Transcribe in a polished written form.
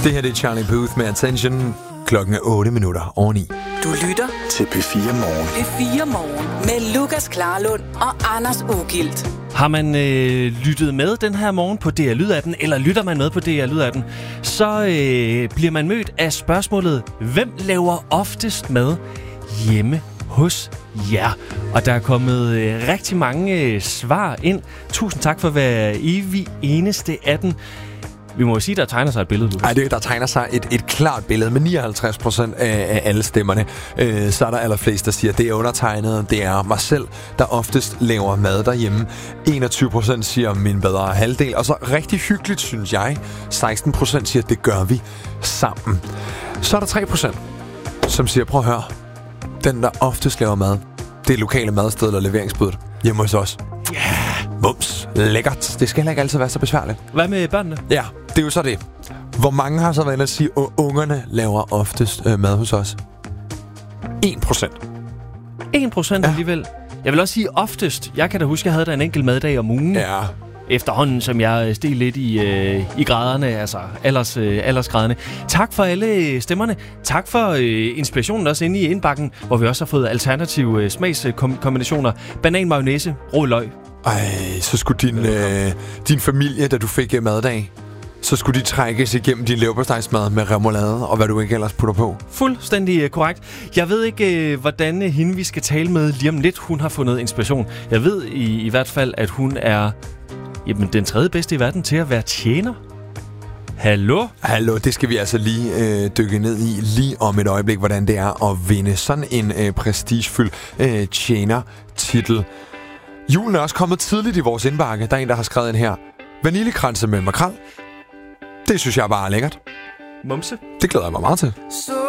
Det her det er Charlie Puth med Attention. Klokken er 8:08. Du lytter til P4 Morgen. P4 Morgen med Lukas Klarlund og Anders Ugilt. Har man lyttet med den her morgen på DR Lyd-appen, eller lytter man med på DR Lyd-appen, så bliver man mødt af spørgsmålet, hvem laver oftest mad hjemme hos jer? Og der er kommet rigtig mange svar ind. Tusind tak for hver evig eneste af den. Vi må jo sige, der tegner sig et billede, Lukas. Ej, der tegner sig et klart billede med 59% af alle stemmerne. Så er der allerflest, der siger, at det er undertegnet. Det er mig selv, der oftest laver mad derhjemme. 21% siger min bedre halvdel. Og så rigtig hyggeligt, synes jeg. 16% siger, at det gør vi sammen. Så er der 3%, som siger, prøv at høre. Den, der oftest laver mad, det er lokale madsted eller leveringsbuddet hjemme hos os. Ja, yeah. Bums. Lækkert. Det skal heller ikke altid være så besværligt. Hvad med børnene? Ja, det er jo så det. Hvor mange har så været inde at sige, at ungerne laver oftest mad hos os? 1%. 1% alligevel. Jeg vil også sige oftest. Jeg kan da huske, at jeg havde der en enkelt maddag om ugen. Ja. Efterhånden, som jeg steg lidt i graderne, altså aldersgraderne. Tak for alle stemmerne. Tak for inspirationen også inde i indbakken, hvor vi også har fået alternative smagskombinationer. Banan, mayonnaise, rå løg. Ej, så skulle din familie, da du fik maddag, så skulle de trækkes igennem din leverpostejsmad med remoulade og hvad du ikke ellers putter på. Fuldstændig korrekt. Jeg ved ikke, hvordan hende vi skal tale med lige om lidt. Hun har fundet inspiration. Jeg ved i hvert fald, at hun er den tredje bedste i verden til at være tjener. Hallo? Hallo, det skal vi altså lige dykke ned i lige om et øjeblik, hvordan det er at vinde sådan en prestigefyldt tjener-titel. Julen er også kommet tidligt i vores indbakke. Der er en, der har skrevet ind her. Vaniljekranse med makrel. Det synes jeg bare er lækkert. Mumse. Det glæder jeg mig meget til.